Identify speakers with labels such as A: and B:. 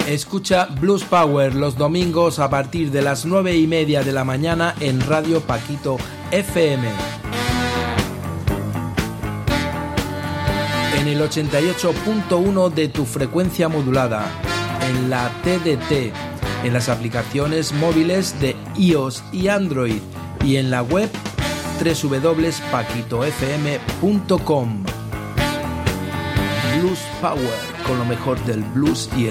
A: Escucha Blues Power los domingos a partir de las 9:30 de la mañana en Radio Paquito FM. En el 88.1 de tu frecuencia modulada, en la TDT, en las aplicaciones móviles de iOS y Android y en la web www.paquitofm.com. Blues Power, con lo mejor del blues y el